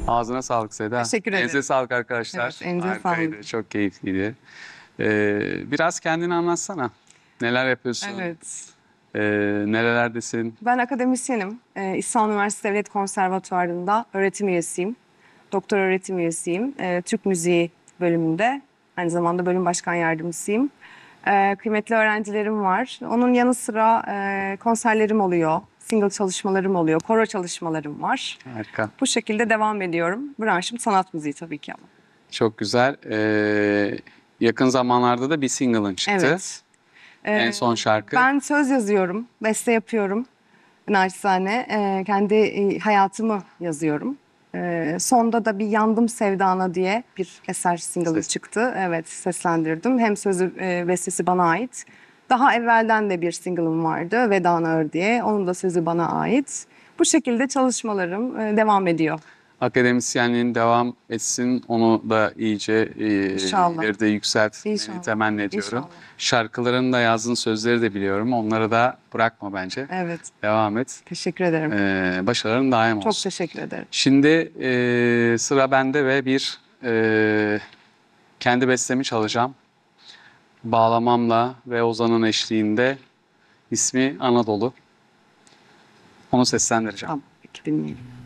Ağzına sağlık Seda. Teşekkür ederim. Elinize sağlık arkadaşlar. Evet, elinize Harikaydı, sağlık. çok keyifliydi. Biraz kendini anlatsana. Neler yapıyorsun? Evet. Nerelerdesin? Ben akademisyenim. İstanbul Üniversitesi Devlet Konservatuvarı'nda öğretim üyesiyim. Doktor öğretim üyesiyim. Türk Müziği bölümünde. Aynı zamanda bölüm başkan yardımcısıyım. Kıymetli öğrencilerim var. Onun yanı sıra konserlerim oluyor. Single çalışmalarım oluyor. Koro çalışmalarım var. Harika. Bu şekilde devam ediyorum. Branşım sanat müziği tabii ki ama. Çok güzel. Yakın zamanlarda da bir single'ın çıktı. Evet. En son şarkı. Ben söz yazıyorum, beste yapıyorum. Naçizane kendi hayatımı yazıyorum. Sonda da bir Yandım Sevdana diye bir eser single'ı çıktı. Evet, seslendirdim. Hem sözü bestesi bana ait. Daha evvelden de bir single'ım vardı, Veda Ağır diye. Onun da sözü bana ait. Bu şekilde çalışmalarım devam ediyor. Akademisyenliğin devam etsin. Onu da iyice İnşallah. ileride yükseltmeni İnşallah. temenni ediyorum. İnşallah. Şarkıların da yazdığın sözleri de biliyorum. Onları da bırakma bence. Evet, Devam et. teşekkür ederim. Başarıların daim olsun. Çok teşekkür ederim. Şimdi sıra bende ve bir kendi bestemi çalacağım. Bağlamamla ve Ozan'ın eşliğinde, ismi Anadolu. Onu seslendireceğim. Tamam, peki dinleyelim.